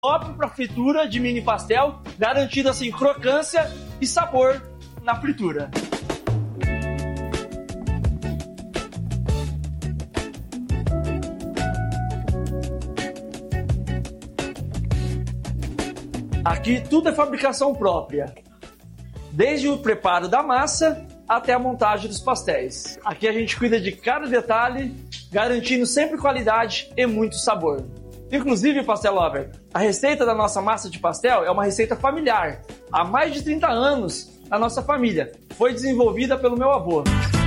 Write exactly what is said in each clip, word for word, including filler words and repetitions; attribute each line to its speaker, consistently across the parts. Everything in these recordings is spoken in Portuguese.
Speaker 1: top para fritura de mini pastel, garantindo assim crocância e sabor na fritura. Aqui tudo é fabricação própria, desde o preparo da massa até a montagem dos pastéis. Aqui a gente cuida de cada detalhe, garantindo sempre qualidade e muito sabor. Inclusive, Pastel Lover, a receita da nossa massa de pastel é uma receita familiar. Há mais de trinta anos na nossa família. Foi desenvolvida pelo meu avô.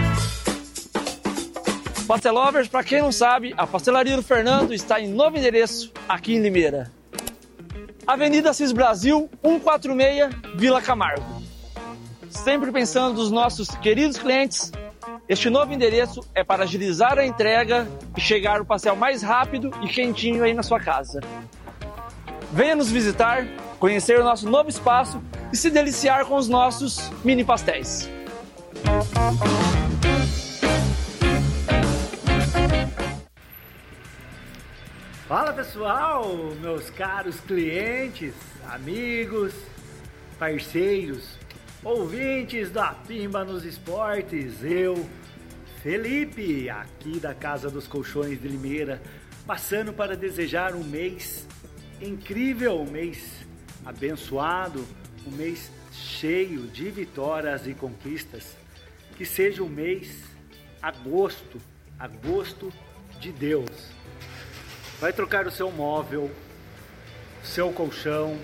Speaker 1: Pastel Lovers, para quem não sabe, a Pastelaria do Fernando está em novo endereço aqui em Limeira. Avenida Assis Brasil, cento e quarenta e seis, Vila Camargo. Sempre pensando nos nossos queridos clientes, este novo endereço é para agilizar a entrega e chegar o pastel mais rápido e quentinho aí na sua casa. Venha nos visitar, conhecer o nosso novo espaço e se deliciar com os nossos mini pastéis.
Speaker 2: Fala pessoal, meus caros clientes, amigos, parceiros, ouvintes da Pimba nos Esportes, eu, Felipe, aqui da Casa dos Colchões de Limeira, passando para desejar um mês incrível, um mês abençoado, um mês cheio de vitórias e conquistas, que seja um mês agosto, agosto de Deus. Vai trocar o seu móvel, seu colchão,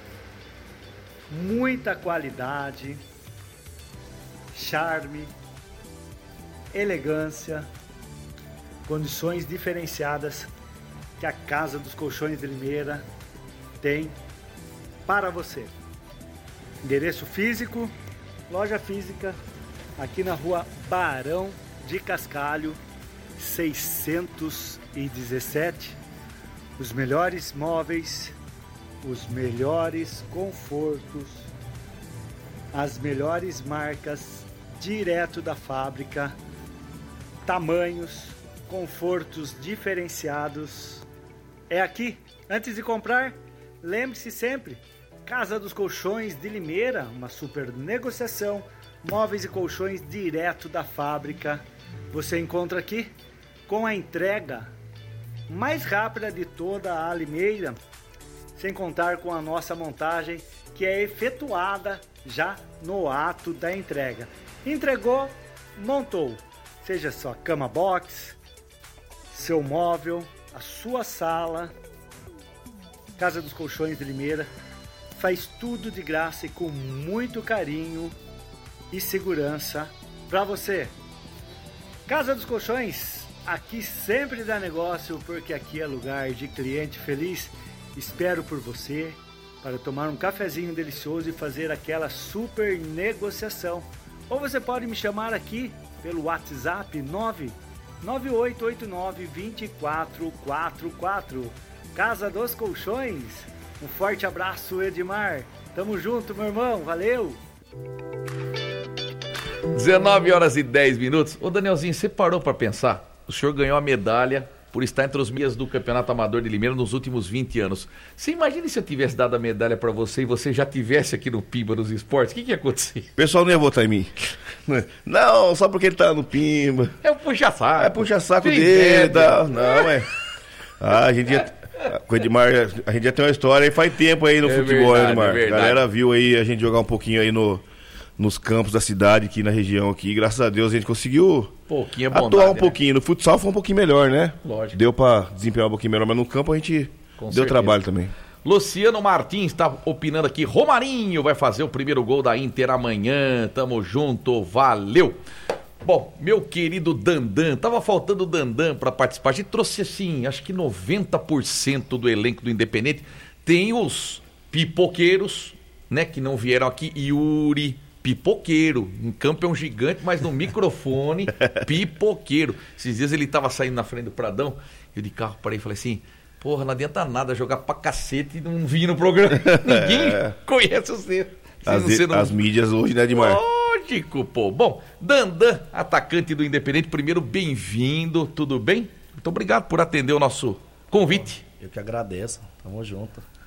Speaker 2: muita qualidade, charme, elegância, condições diferenciadas que a Casa dos Colchões de Limeira tem para você. Endereço físico, loja física, aqui na rua Barão de Cascalho, seiscentos e dezessete. Os melhores móveis, os melhores confortos, as melhores marcas, direto da fábrica, tamanhos, confortos diferenciados. É aqui. Antes de comprar, lembre-se sempre, Casa dos Colchões de Limeira, uma super negociação, móveis e colchões direto da fábrica. Você encontra aqui com a entrega mais rápida de toda a Limeira, sem contar com a nossa montagem que é efetuada já no ato da entrega. Entregou, montou, seja sua cama box, seu móvel, a sua sala. Casa dos Colchões de Limeira faz tudo de graça e com muito carinho e segurança para você. Casa dos Colchões, aqui sempre dá negócio, porque aqui é lugar de cliente feliz. Espero por você para tomar um cafezinho delicioso e fazer aquela super negociação. Ou você pode me chamar aqui pelo WhatsApp nove nove oito oito nove, dois quatro quatro quatro. Casa dos Colchões. Um forte abraço, Edmar. Tamo junto, meu irmão. Valeu!
Speaker 3: dezenove horas e dez minutos. Ô Danielzinho, você parou para pensar? O senhor ganhou a medalha por estar entre os meias do Campeonato Amador de Limeira nos últimos vinte anos. Você imagina se eu tivesse dado a medalha para você e você já tivesse aqui no Pimba nos Esportes? O que que ia acontecer?
Speaker 4: O pessoal não ia votar em mim. Não, só porque ele tá no Pimba.
Speaker 3: É o puxa-saco.
Speaker 4: É puxa-saco dele e tal. Não, é. Ah, a gente ia... Com o Edmar, a gente já tem uma história aí faz tempo aí no é futebol, verdade, Edmar. É a galera viu aí a gente jogar um pouquinho aí no... nos campos da cidade, aqui na região aqui. Graças a Deus a gente conseguiu
Speaker 3: pouquinho bondade,
Speaker 4: atuar um
Speaker 3: né?
Speaker 4: pouquinho. No futsal foi um pouquinho melhor, né?
Speaker 3: Lógico.
Speaker 4: Deu pra desempenhar um pouquinho melhor, mas no campo a gente Com deu certeza. trabalho também.
Speaker 3: Luciano Martins está opinando aqui. Romarinho vai fazer o primeiro gol da Inter amanhã. Tamo junto, valeu. Bom, meu querido Dandan, tava faltando o Dandan para participar. A gente trouxe assim, acho que noventa por cento do elenco do Independente. Tem os pipoqueiros, né, que não vieram aqui. Yuri, pipoqueiro. Em campo é um gigante, mas no microfone, pipoqueiro. Esses dias ele tava saindo na frente do Pradão, eu de carro parei e falei assim, porra, não adianta nada jogar pra cacete e não vir no programa. Ninguém conhece você.
Speaker 4: As,
Speaker 3: você não...
Speaker 4: as mídias hoje, né, Edmar?
Speaker 3: Lógico, pô. Bom, Dandan, atacante do Independente, primeiro, bem-vindo, tudo bem? Muito obrigado por atender o nosso convite.
Speaker 5: Eu que agradeço, tamo junto.